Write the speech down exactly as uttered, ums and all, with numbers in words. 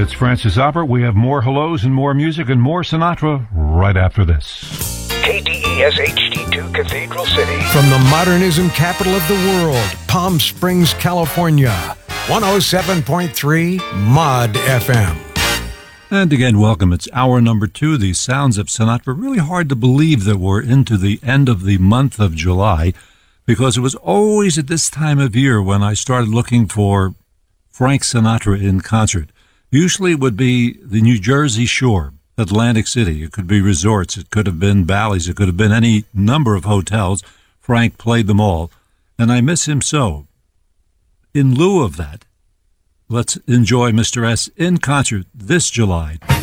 It's Francis Opera. We have more hellos and more music and more Sinatra right after this. K D E S H D two Cathedral City. From the modernism capital of the world, Palm Springs, California. one oh seven point three Mod F M. And again, welcome. It's hour number two, the sounds of Sinatra. Really hard to believe that we're into the end of the month of July, because it was always at this time of year when I started looking for Frank Sinatra in concert. Usually it would be the New Jersey Shore, Atlantic City. It could be resorts. It could have been Bally's. It could have been any number of hotels. Frank played them all, and I miss him so. In lieu of that, let's enjoy Mister S in concert this July.